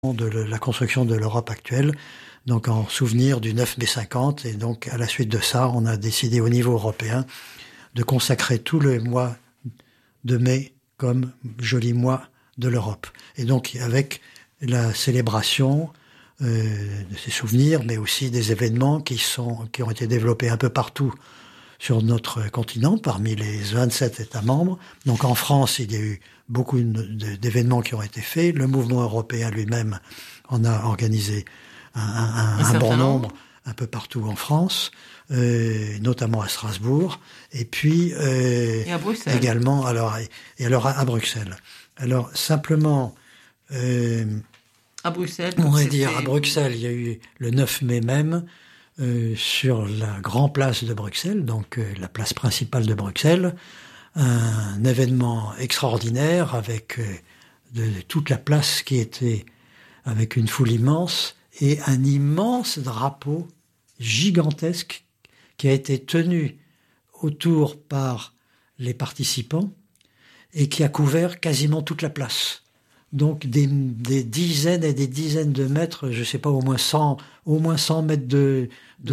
de la construction de l'Europe actuelle, donc en souvenir du 9 mai 50. Et donc, à la suite de ça, on a décidé au niveau européen de consacrer tout le mois de mai comme joli mois de l'Europe. Et donc, avec la célébration de ces souvenirs, mais aussi des événements qui ont été développés un peu partout sur notre continent, parmi les 27 États membres. Donc en France, il y a eu beaucoup d'événements qui ont été faits. Le mouvement européen lui-même en a organisé un bon nombre un peu partout en France, notamment à Strasbourg, et puis et à Bruxelles également. Alors à Bruxelles. Alors simplement. À Bruxelles. On va dire à Bruxelles, il y a eu le 9 mai même. Sur la grande place de Bruxelles, donc la place principale de Bruxelles, un événement extraordinaire avec toute la place qui était avec une foule immense et un immense drapeau gigantesque qui a été tenu autour par les participants et qui a couvert quasiment toute la place. Donc des dizaines et des dizaines de mètres, je sais pas, au moins 100 mètres de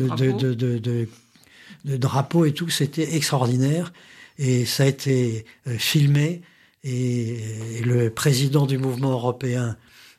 drapeau et tout, c'était extraordinaire. Et ça a été filmé, et le président du mouvement européen,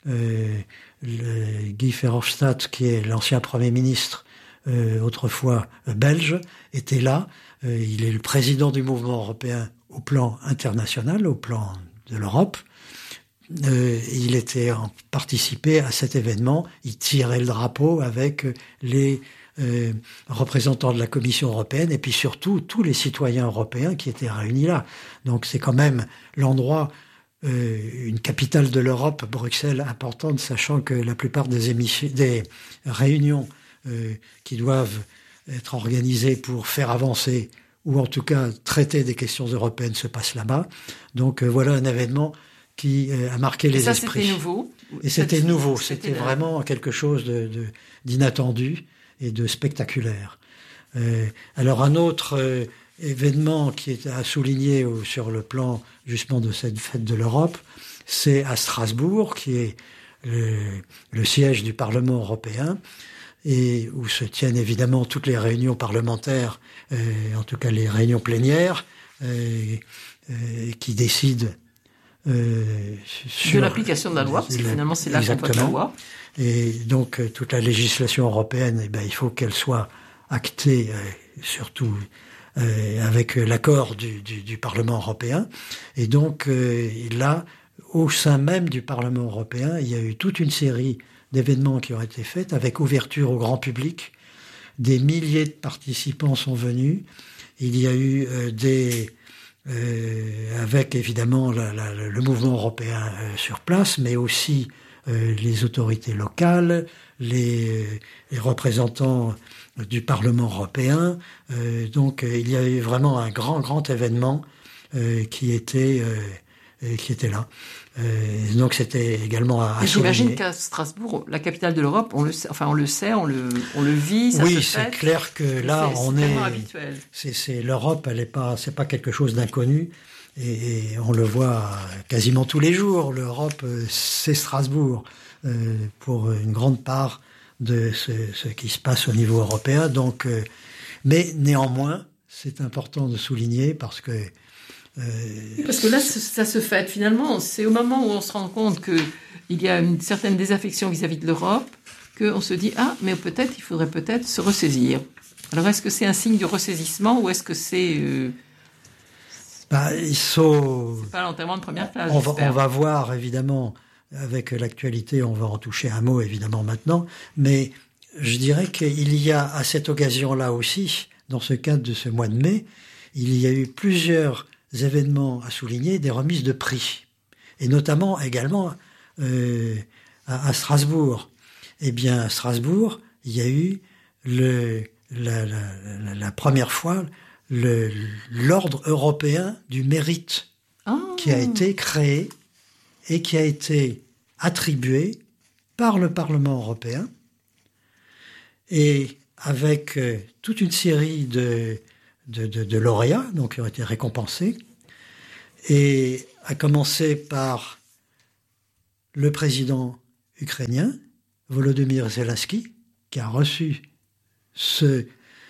Guy Verhofstadt, qui est l'ancien Premier ministre, autrefois belge, était là. Il est le président du mouvement européen au plan international, au plan de l'Europe. Il était participé à cet événement. Il tirait le drapeau avec les représentants de la Commission européenne et puis surtout tous les citoyens européens qui étaient réunis là. Donc c'est quand même l'endroit, une capitale de l'Europe, Bruxelles, importante, sachant que la plupart des réunions qui doivent être organisées pour faire avancer ou en tout cas traiter des questions européennes se passent là-bas. Donc voilà un événement qui a marqué les esprits. C'était nouveau. Et c'était nouveau. C'était vraiment quelque chose d'inattendu et de spectaculaire. Alors un autre événement qui est à souligner sur le plan justement de cette fête de l'Europe, c'est à Strasbourg, qui est le siège du Parlement européen, et où se tiennent évidemment toutes les réunions parlementaires, en tout cas les réunions plénières, qui décident sur l'application de la loi, parce que finalement c'est là qu'on vote la loi. Et donc toute la législation européenne, il faut qu'elle soit actée, surtout avec l'accord du Parlement européen. Et donc là, au sein même du Parlement européen, il y a eu toute une série d'événements qui ont été faits avec ouverture au grand public. Des milliers de participants sont venus. Il y a eu avec évidemment le mouvement européen sur place, mais aussi les autorités locales, les représentants du Parlement européen. Donc il y a eu vraiment un grand événement qui était là. Donc c'était également à souligner. J'imagine qu'à Strasbourg, la capitale de l'Europe, on le sait, on le vit, ça se fait. Oui, c'est clair que là, c'est habituel. C'est l'Europe, c'est pas quelque chose d'inconnu, et on le voit quasiment tous les jours. L'Europe, c'est Strasbourg pour une grande part de ce qui se passe au niveau européen. Donc, mais néanmoins, c'est important de souligner parce que là, ça se fête. Finalement, c'est au moment où on se rend compte qu'il y a une certaine désaffection vis-à-vis de l'Europe qu'on se dit « mais il faudrait peut-être se ressaisir ». Alors, est-ce que c'est un signe du ressaisissement ou est-ce que c'est... c'est pas l'enterrement de première classe, on va voir, évidemment, avec l'actualité, on va en toucher un mot, évidemment, maintenant. Mais je dirais qu'il y a, à cette occasion-là aussi, dans ce cadre de ce mois de mai, il y a eu plusieurs événements à souligner, des remises de prix, et notamment également à Strasbourg. Eh bien, à Strasbourg, il y a eu la première fois l'ordre européen du mérite qui a été créé et qui a été attribué par le Parlement européen, et avec toute une série de lauréats, donc qui ont été récompensés, et à commencer par le président ukrainien, Volodymyr Zelensky, qui a reçu ce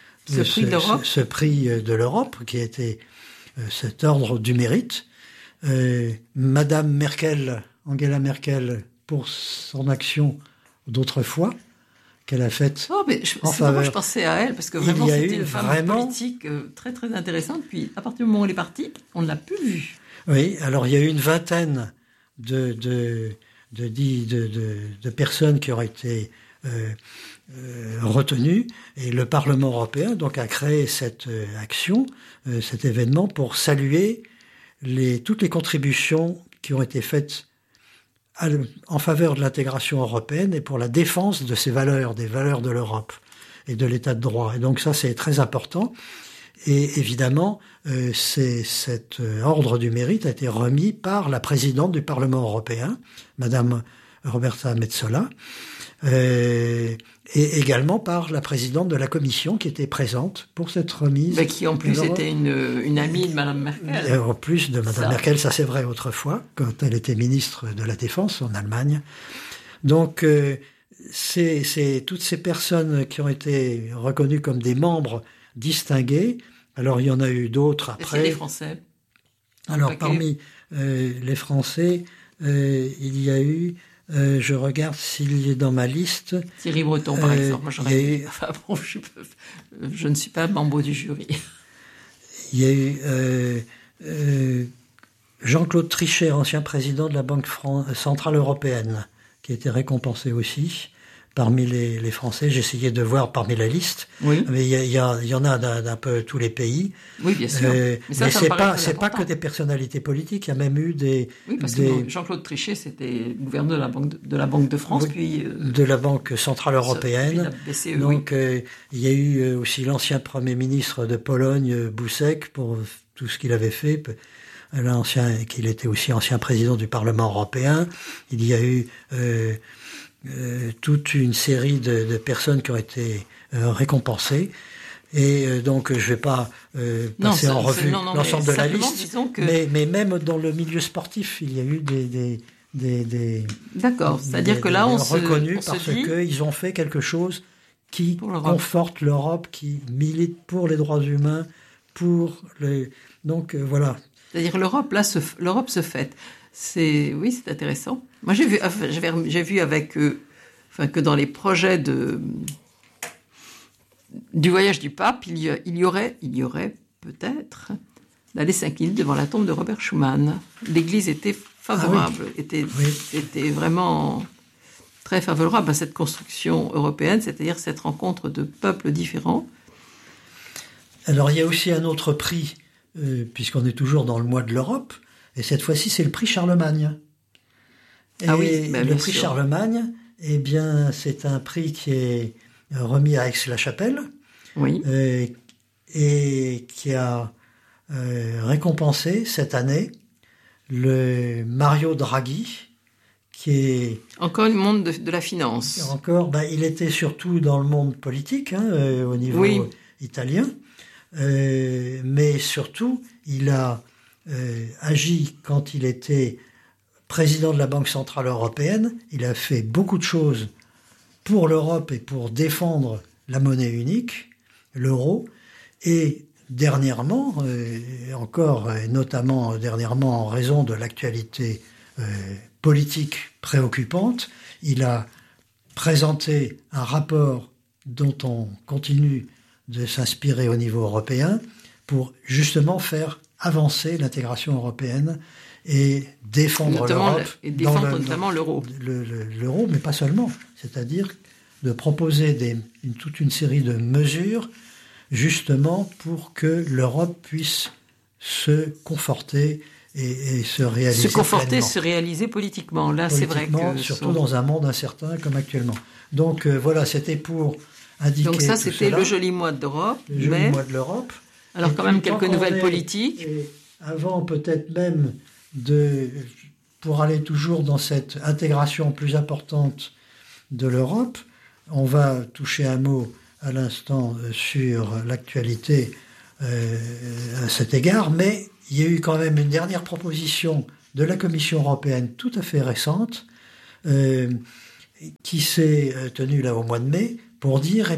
prix de l'Europe, qui a été cet ordre du mérite. Madame Merkel, Angela Merkel, pour son action d'autrefois, qu'elle a faite en faveur. Je pensais à elle, parce que vraiment, c'était une femme politique très, très intéressante. Puis, à partir du moment où elle est partie, on ne l'a plus vue. Oui, alors il y a eu une vingtaine de personnes qui ont été retenues, et le Parlement européen donc a créé cette action, cet événement, pour saluer toutes les contributions qui ont été faites en faveur de l'intégration européenne et pour la défense de ces valeurs, des valeurs de l'Europe et de l'état de droit. Et donc ça, c'est très important. Et évidemment, cet ordre du mérite a été remis par la présidente du Parlement européen, Madame Roberta Metsola, et également par la présidente de la Commission qui était présente pour cette remise. Mais qui en plus était une amie de Madame Merkel. En plus de Madame Merkel, ça c'est vrai autrefois, quand elle était ministre de la Défense en Allemagne. Donc c'est toutes ces personnes qui ont été reconnues comme des membres distingués. Alors il y en a eu d'autres après. Et c'est les Français. Alors parmi les Français, il y a eu... je regarde s'il est dans ma liste. Thierry Breton, par exemple. Moi, je ne suis pas membre du jury. Il y a eu Jean-Claude Trichet, ancien président de la Banque Centrale Européenne, qui a été récompensé aussi parmi les Français. J'essayais de voir parmi la liste. Oui. Mais il y en a d'un peu tous les pays. Oui, bien sûr. Mais c'est pas que des personnalités politiques. Il y a même eu des... Oui, parce que Jean-Claude Trichet, c'était gouverneur de la Banque de France, oui, puis... de la Banque Centrale Européenne. Puis la BCE, donc, oui. il y a eu aussi l'ancien Premier ministre de Pologne, Buzek, pour tout ce qu'il avait fait. Qu'il était aussi ancien président du Parlement européen. Il y a eu... toute une série de personnes qui ont été récompensées. Et donc, je vais pas passer en revue l'ensemble de la liste. Mais même dans le milieu sportif, il y a eu des D'accord. C'est-à-dire que là, on reconnus parce qu'ils ont fait quelque chose qui conforte l'Europe, qui milite pour les droits humains, donc voilà. C'est-à-dire l'Europe se fête. C'est intéressant. Moi, j'ai vu avec que dans les projets du voyage du pape, il y aurait peut-être d'aller s'incliner devant la tombe de Robert Schuman. L'Église était favorable, était vraiment très favorable à cette construction européenne, c'est-à-dire cette rencontre de peuples différents. Alors, il y a aussi un autre prix, puisqu'on est toujours dans le mois de l'Europe. Et cette fois-ci, c'est le prix Charlemagne. Le prix Charlemagne, c'est un prix qui est remis à Aix-la-Chapelle, oui. Et qui a récompensé cette année le Mario Draghi, qui est... Encore le monde de la finance. Encore, il était surtout dans le monde politique, au niveau italien, mais surtout, il a... agi quand il était président de la Banque Centrale Européenne. Il a fait beaucoup de choses pour l'Europe et pour défendre la monnaie unique, l'euro. Et dernièrement, notamment dernièrement en raison de l'actualité politique préoccupante, il a présenté un rapport dont on continue de s'inspirer au niveau européen pour justement faire avancer l'intégration européenne et défendre l'Europe. Et défendre notamment l'euro. L'euro, mais pas seulement. C'est-à-dire de proposer toute une série de mesures justement pour que l'Europe puisse se conforter et se réaliser pleinement. Se réaliser politiquement. Là, c'est vrai que... Surtout dans un monde incertain comme actuellement. Donc voilà, c'était pour indiquer tout cela. Donc ça, c'était le joli mois d'Europe. Joli mois de l'Europe. Alors quand même quelques nouvelles politiques. Avant peut-être même pour aller toujours dans cette intégration plus importante de l'Europe, on va toucher un mot à l'instant sur l'actualité à cet égard, mais il y a eu quand même une dernière proposition de la Commission européenne tout à fait récente qui s'est tenu là au mois de mai pour dire,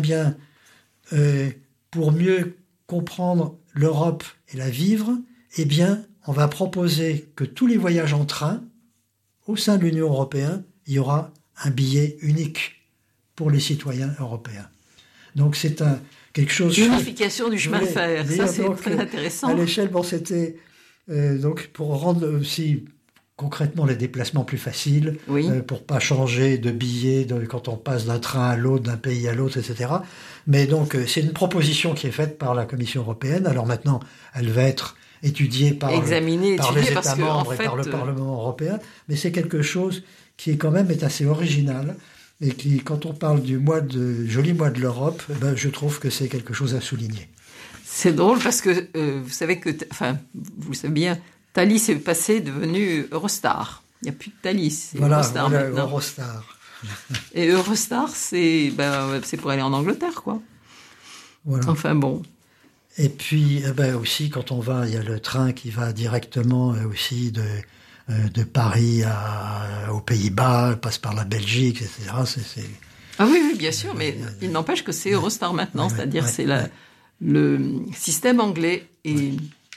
pour mieux comprendre l'Europe et la vivre, on va proposer que tous les voyages en train, au sein de l'Union européenne, il y aura un billet unique pour les citoyens européens. Donc c'est quelque chose... Unification du chemin de fer, ça c'est très intéressant. À l'échelle, c'était donc pour rendre aussi concrètement les déplacements plus faciles, pour pas changer de billet quand on passe d'un train à l'autre, d'un pays à l'autre, etc. Mais donc c'est une proposition qui est faite par la Commission européenne. Alors maintenant, elle va être étudiée par les États membres et par le Parlement européen. Mais c'est quelque chose qui est quand même assez original. Et qui, quand on parle du joli mois de l'Europe, je trouve que c'est quelque chose à souligner. C'est drôle parce que vous savez vous savez bien, Thalys est devenu Eurostar. Il n'y a plus de Thalys, c'est Eurostar maintenant. Eurostar. Et Eurostar, c'est pour aller en Angleterre, quoi. Voilà. Enfin bon. Et puis aussi, quand on va, il y a le train qui va directement aussi de Paris aux Pays-Bas, passe par la Belgique, etc. Ah oui, bien sûr, mais il n'empêche que c'est Eurostar maintenant, c'est-à-dire c'est le système anglais et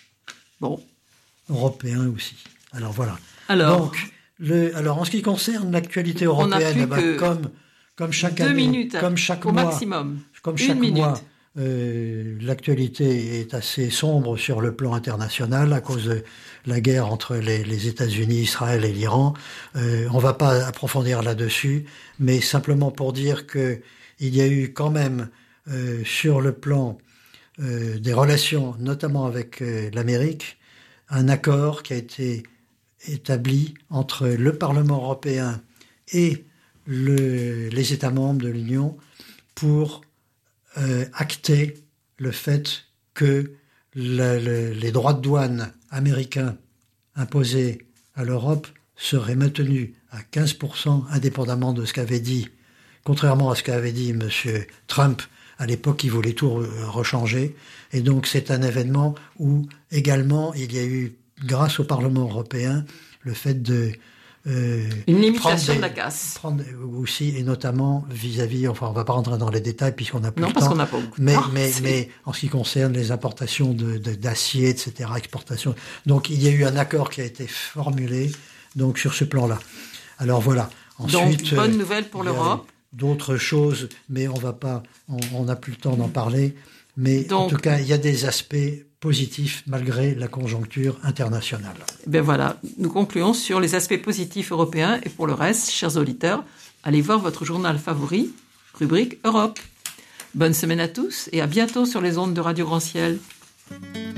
européen aussi. Alors voilà. Donc, en ce qui concerne l'actualité européenne, comme chaque année, 2 minutes, comme chaque au mois, maximum. Comme chaque mois, l'actualité est assez sombre sur le plan international à cause de la guerre entre les États-Unis, Israël et l'Iran. On va pas approfondir là-dessus, mais simplement pour dire que il y a eu quand même sur le plan des relations, notamment avec l'Amérique, un accord qui a été établi entre le Parlement européen et les États membres de l'Union pour acter le fait que les droits de douane américains imposés à l'Europe seraient maintenus à 15%, indépendamment de ce qu'avait dit, contrairement à ce qu'avait dit M. Trump. À l'époque, il voulait tout rechanger. Et donc, c'est un événement où, également, il y a eu, grâce au Parlement européen, le fait de... une limitation de la casse. Prendre aussi, et notamment vis-à-vis... Enfin, on ne va pas rentrer dans les détails puisqu'on n'a plus le temps. Non, parce qu'on n'a pas beaucoup de temps. Mais en ce qui concerne les importations d'acier, etc., exportation... Donc, il y a eu un accord qui a été formulé donc, sur ce plan-là. Alors, voilà. Ensuite, donc, bonne nouvelle pour l'Europe. D'autres choses, mais on n'a plus le temps d'en parler. Mais en tout cas, il y a des aspects positifs malgré la conjoncture internationale. Voilà, nous concluons sur les aspects positifs européens et pour le reste, chers auditeurs, allez voir votre journal favori, rubrique Europe. Bonne semaine à tous et à bientôt sur les ondes de Radio Grand Ciel.